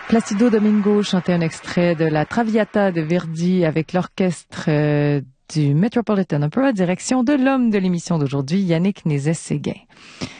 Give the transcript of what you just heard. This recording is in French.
Placido Domingo chantait un extrait de la Traviata de Verdi avec l'orchestre du Metropolitan Opera, direction de l'homme de l'émission d'aujourd'hui, Yannick Nézet-Séguin.